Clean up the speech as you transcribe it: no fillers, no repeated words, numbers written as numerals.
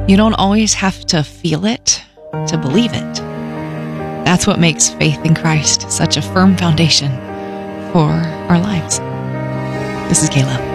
You don't always have to feel it to believe it. That's what makes faith in Christ such a firm foundation for our lives. This is Kayla.